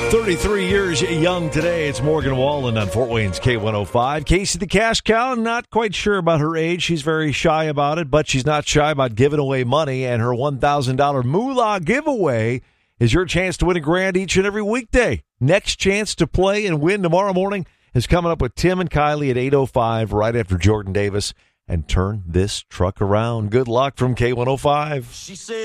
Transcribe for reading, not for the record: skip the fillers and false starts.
33 years young today. It's Morgan Wallen on Fort Wayne's K105. Casey the Cash Cow, not quite sure about her age. She's very shy about it, but she's not shy about giving away money. And her $1,000 Moolah giveaway is your chance to win $1,000 each and every weekday. Next chance to play and win tomorrow morning is coming up with Tim and Kylie at 8:05 right after Jordan Davis. And turn this truck around. Good luck from K105. She said.